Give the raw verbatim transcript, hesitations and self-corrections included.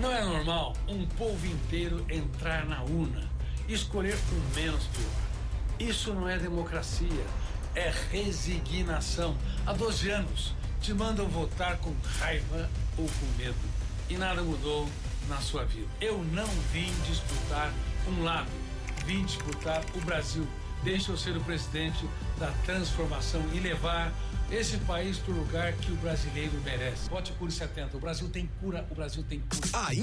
Não é normal um povo inteiro entrar na urna e escolher o menos pior. Isso não é democracia, é resignação. Há doze anos te mandam votar com raiva ou com medo e nada mudou na sua vida. Eu não vim disputar um lado, vim disputar o Brasil. Deixa eu ser o presidente da transformação e levar esse país para o lugar que o brasileiro merece. Vote Cure setenta. O Brasil tem cura, o Brasil tem cura. Aí